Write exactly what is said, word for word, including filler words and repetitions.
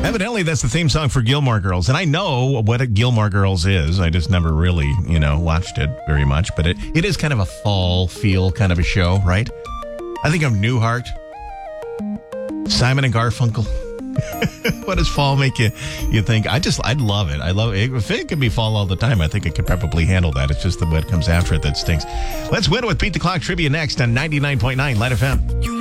Evidently, that's the theme song for Gilmore Girls. And I know what a Gilmore Girls is. I just never really, you know, watched it very much. But it, it is kind of a fall feel kind of a show, right? I think of Newhart, Simon and Garfunkel. What does fall make you you think? I just, I'd love it. I love it. If it could be fall all the time, I think it could probably handle that. It's just the what comes after it that stinks. Let's win with Beat the Clock Trivia next on ninety-nine point nine Light F M.